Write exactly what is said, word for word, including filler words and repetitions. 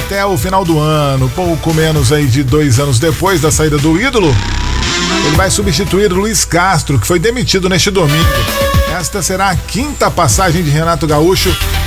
até o final do ano, pouco menos aí de dois anos depois da saída do ídolo, ele vai substituir Luiz Castro, que foi demitido neste domingo. Esta será a quinta passagem de Renato Gaúcho